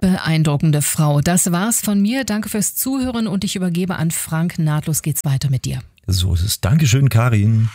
Beeindruckende Frau. Das war's von mir. Danke fürs Zuhören und ich übergebe an Frank. Nahtlos geht's weiter mit dir. So ist es. Dankeschön, Karin.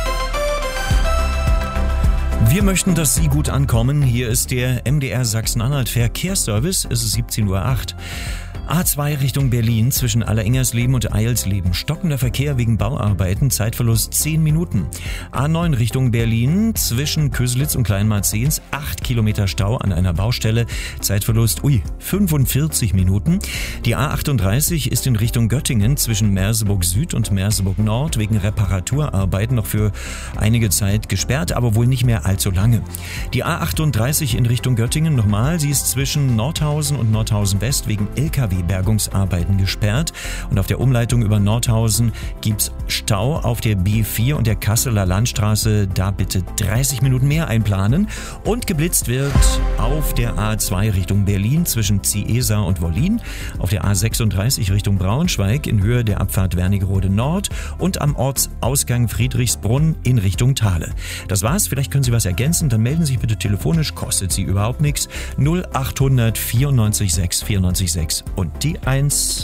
Wir möchten, dass Sie gut ankommen. Hier ist der MDR Sachsen-Anhalt Verkehrsservice. Es ist 17:08 Uhr. A2 Richtung Berlin zwischen Allerengersleben und Eilsleben. Stockender Verkehr wegen Bauarbeiten, Zeitverlust 10 Minuten. A9 Richtung Berlin zwischen Köselitz und Kleinmarzehns 8 Kilometer Stau an einer Baustelle, Zeitverlust 45 Minuten. Die A38 ist in Richtung Göttingen zwischen Merseburg Süd und Merseburg Nord wegen Reparaturarbeiten noch für einige Zeit gesperrt, aber wohl nicht mehr allzu lange. Die A38 in Richtung Göttingen nochmal, sie ist zwischen Nordhausen und Nordhausen West wegen LKW-Bergungsarbeiten gesperrt und auf der Umleitung über Nordhausen gibt's Stau auf der B4 und der Kasseler Landstraße, da bitte 30 Minuten mehr einplanen. Und geblitzt wird auf der A2 Richtung Berlin zwischen Ziesa und Wollin, auf der A36 Richtung Braunschweig in Höhe der Abfahrt Wernigerode Nord und am Ortsausgang Friedrichsbrunn in Richtung Thale. Das war's, vielleicht können Sie was ergänzen, dann melden Sie sich bitte telefonisch, kostet Sie überhaupt nichts, 0800 94 6 94 6 und die 1.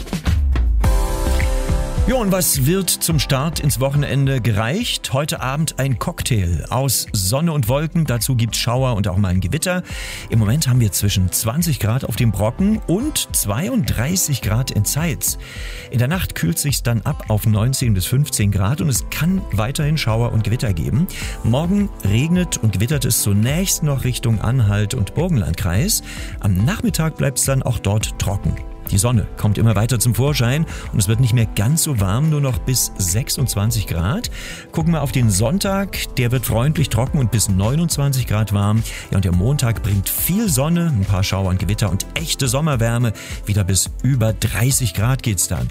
Ja, und was wird zum Start ins Wochenende gereicht? Heute Abend ein Cocktail aus Sonne und Wolken. Dazu gibt's Schauer und auch mal ein Gewitter. Im Moment haben wir zwischen 20 Grad auf dem Brocken und 32 Grad in Zeitz. In der Nacht kühlt sich's dann ab auf 19 bis 15 Grad und es kann weiterhin Schauer und Gewitter geben. Morgen regnet und gewittert es zunächst noch Richtung Anhalt und Burgenlandkreis. Am Nachmittag bleibt's dann auch dort trocken. Die Sonne kommt immer weiter zum Vorschein und es wird nicht mehr ganz so warm, nur noch bis 26 Grad. Gucken wir auf den Sonntag, der wird freundlich trocken und bis 29 Grad warm. Ja, und der Montag bringt viel Sonne, ein paar Schauer und Gewitter und echte Sommerwärme. Wieder bis über 30 Grad geht's dann.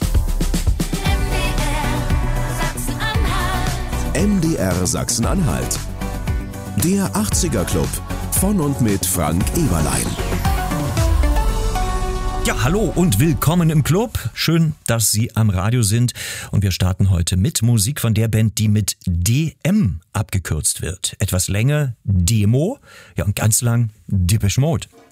MDR Sachsen-Anhalt. Der 80er Club von und mit Frank Eberlein. Ja, hallo und willkommen im Club. Schön, dass Sie am Radio sind. Und wir starten heute mit Musik von der Band, die mit DM abgekürzt wird. Etwas länger Demo, ja und ganz lang Depeche Mode.